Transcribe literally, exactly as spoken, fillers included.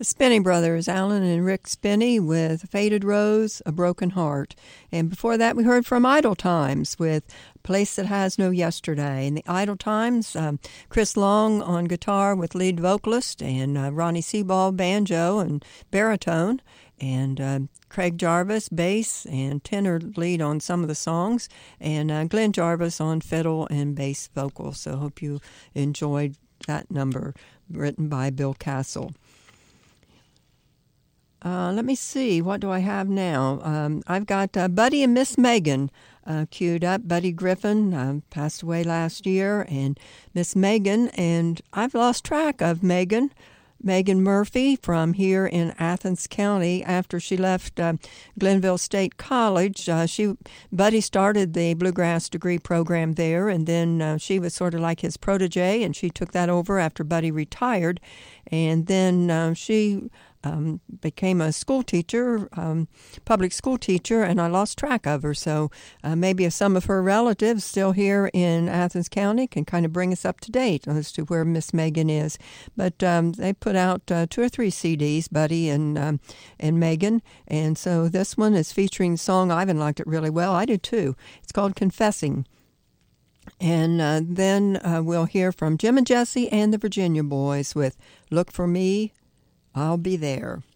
The Spinney Brothers, Alan and Rick Spinney with Faded Rose, A Broken Heart. And before that, we heard from Idle Times with Place That Has No Yesterday. In the Idle Times, um, Chris Long on guitar with lead vocalist, and uh, Ronnie Seaball, banjo and baritone, and uh, Craig Jarvis, bass and tenor lead on some of the songs, and uh, Glenn Jarvis on fiddle and bass vocals. So I hope you enjoyed that number, written by Bill Castle. Uh, let me see. What do I have now? Um, I've got uh, Buddy and Miss Megan uh, queued up. Buddy Griffin uh, passed away last year, and Miss Megan, and I've lost track of Megan. Megan Murphy from here in Athens County. After she left uh, Glenville State College, uh, she Buddy started the bluegrass degree program there, and then uh, she was sort of like his protege, and she took that over after Buddy retired, and then uh, she Um, became a school teacher, um, public school teacher, and I lost track of her. So uh, maybe if some of her relatives still here in Athens County can kind of bring us up to date as to where Miss Megan is. But um, they put out uh, two or three C Ds, Buddy and um, and Megan, and so this one is featuring the song. Ivan liked it really well. I did too. It's called Confessing. And uh, then uh, we'll hear from Jim and Jesse and the Virginia Boys with Look for Me, I'll Be There.